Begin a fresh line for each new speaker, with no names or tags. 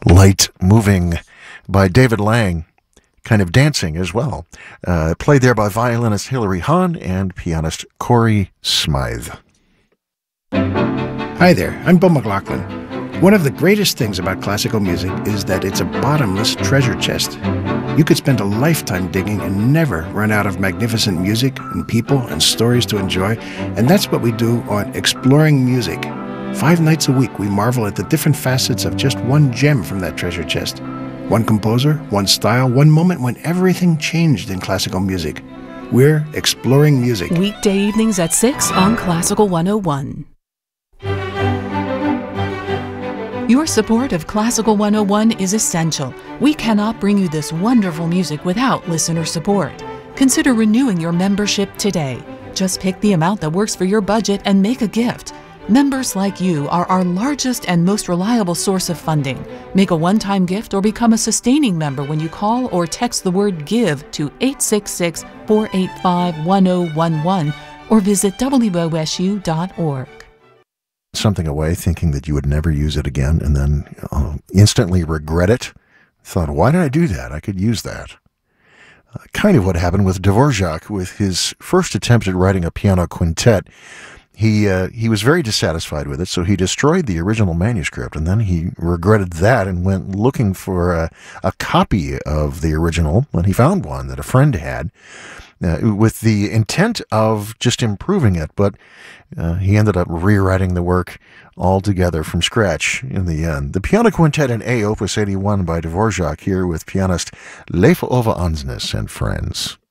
Light Moving by David Lang, kind of dancing as well. Played there by violinist Hilary Hahn and pianist Corey Smythe.
Hi there, I'm Bill McLaughlin. One of the greatest things about classical music is that it's a bottomless treasure chest. You could spend a lifetime digging and never run out of magnificent music and people and stories to enjoy, and that's what we do on Exploring Music. 5 nights a week, we marvel at the different facets of just one gem from that treasure chest. One composer, one style, one moment when everything changed in classical music. We're Exploring Music.
Weekday evenings at 6 on Classical 101. Your support of Classical 101 is essential. We cannot bring you this wonderful music without listener support. Consider renewing your membership today. Just pick the amount that works for your budget and make a gift. Members like you are our largest and most reliable source of funding. Make a one-time gift or become a sustaining member when you call or text the word GIVE to 866-485-1011 or visit wosu.org.
Something away thinking that you would never use it again and then instantly regret it. Thought, why did I do that? I could use that. Kind of what happened with Dvorak with his first attempt at writing a piano quintet. He was very dissatisfied with it, so he destroyed the original manuscript, and then he regretted that and went looking for a copy of the original when he found one that a friend had, with the intent of just improving it, but he ended up rewriting the work altogether from scratch in the end. The Piano Quintet in A, Opus 81 by Dvorak, here with pianist Leif Ove Andsnes and friends.